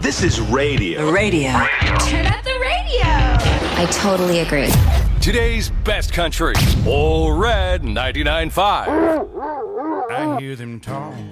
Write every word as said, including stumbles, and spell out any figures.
This is radio. Radio. Turn up the radio. I totally agree. Today's best country. All Red ninety-nine point five. I hear them talk